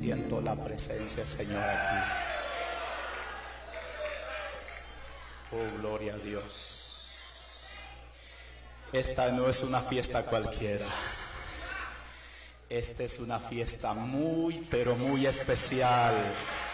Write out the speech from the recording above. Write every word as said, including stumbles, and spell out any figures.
Siento la presencia, Señor, aquí. Oh, gloria a Dios. Esta no es una fiesta cualquiera. Esta es una fiesta muy, pero muy especial.